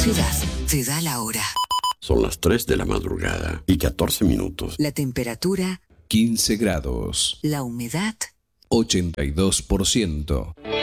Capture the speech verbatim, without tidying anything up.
Ciudad te da la hora. Son las tres de la madrugada y catorce minutos. La temperatura quince grados. La humedad ochenta y dos por ciento.